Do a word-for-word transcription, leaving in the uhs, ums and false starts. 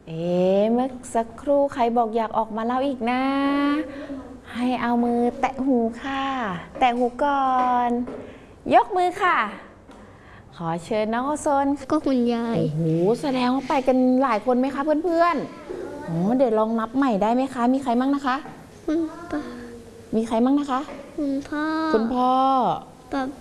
เอ๊ะเมื่อสักครู่ใครบอกอยากออกมาเล่าอีกนะ ให้เอามือแตะหูค่ะ แตะหูก่อน ยกมือค่ะ ขอเชิญน้องโอโซนก็คุณยายโอ้โหแสดงว่าไปกันหลายคนไหมคะเพื่อนๆอ๋อเดี๋ยวลองนับใหม่ได้ไหมคะ มีใครมั่งนะคะคุณป้ามีใครมั่งนะคะคุณพ่อคุณพ่อป๊า